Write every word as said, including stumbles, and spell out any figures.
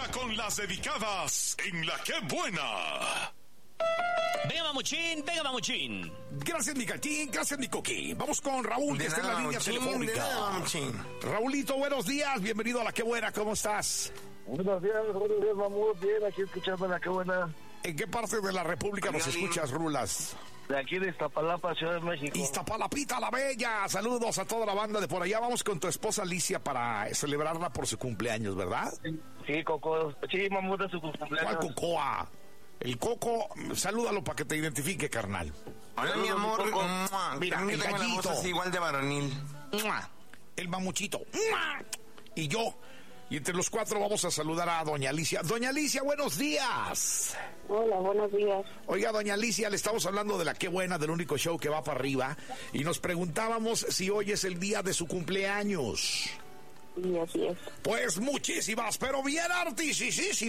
con las dedicadas en La Qué Buena. Venga, mamuchín, venga, mamuchín. Gracias, mi Cachín, gracias, mi Coquín. Vamos con Raúl, que De está en nada, la línea mamuchín, telefónica. de nada, mamuchín. Raulito, buenos días, bienvenido a La Qué Buena, ¿cómo estás? Buenos días, buenos días, mamut. Bien, aquí escuchando La Qué Buena. ¿En qué parte de la República nos Oiga, escuchas, Rulas? De aquí de Iztapalapa, Ciudad de México. Iztapalapita la Bella, saludos a toda la banda de por allá. Vamos con tu esposa Alicia para celebrarla por su cumpleaños, ¿verdad? Sí, Coco. Sí, mamut, de su ¿Cuál cumpleaños. Cocoa? El Coco, salúdalo para que te identifique, carnal. Hola, mi amor. Coco. Mua. Mira, También el tengo la voz gallito. así igual de varonil. ¡Mua! El mamuchito. ¡Mua! Y yo. Y entre los cuatro vamos a saludar a doña Alicia. Doña Alicia, buenos días. Hola, buenos días. Oiga, doña Alicia, le estamos hablando de La Qué Buena, del único show que va para arriba. Y nos preguntábamos si hoy es el día de su cumpleaños. Sí, así es. Pues muchísimas, pero bien artisísimas